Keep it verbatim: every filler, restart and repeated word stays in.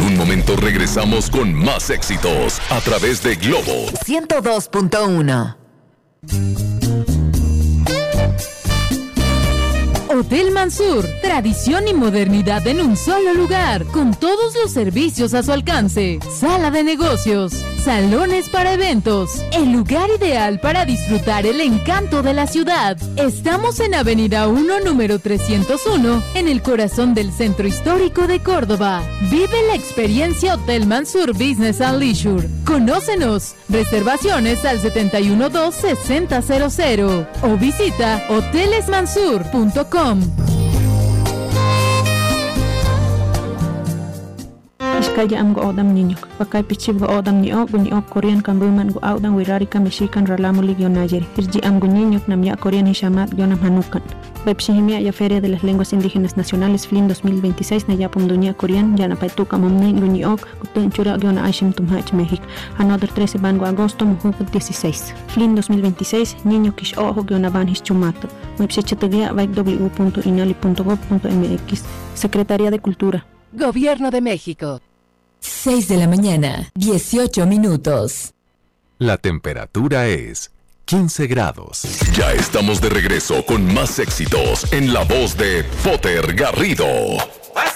un momento regresamos con más éxitos a través de Globo ciento dos punto uno. Hotel Mansur, tradición y modernidad en un solo lugar, con todos los servicios a su alcance. Sala de negocios, salones para eventos, el lugar ideal para disfrutar el encanto de la ciudad. Estamos en Avenida uno, número trescientos uno, en el corazón del Centro Histórico de Córdoba. Vive la experiencia Hotel Mansur Business and Leisure. Conócenos. Reservaciones al setenta y uno dos sesenta cero cero o visita hoteles mansur punto com. Iskaya am go odam ninyok. Pakai pichib go odam ni ok ni ok Korean kambuman go odam wirarika Mexican ralamuli gionajeri. Irji am go ninyok nam ya Korean hishamat gionam hanukan. Webshihimia ya Feria de las Lenguas Indígenas Nacionales F L I N dos mil veintiséis na ya pumdunia Korean ya na paituka momne ni ok gutun chura giona ashim tumhach México. Another trece bango agosto mujuk dieciséis. F L I N dos mil veintiséis niño kish ojo giona ban hischumato. Webshichetagea vaik w punto inali punto gov punto m x. Secretaría de Cultura. Gobierno de México. seis de la mañana, dieciocho minutos. La temperatura es quince grados. Ya estamos de regreso con más éxitos en la voz de Potter Garrido.